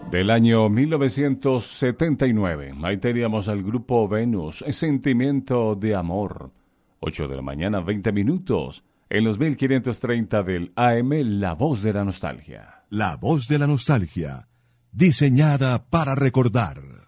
Del año 1979. Ahí teníamos al grupo Venus, Sentimiento de Amor. 8 de la mañana, 20 minutos. En los 1530 del AM, La Voz de la Nostalgia. La Voz de la Nostalgia, diseñada para recordar.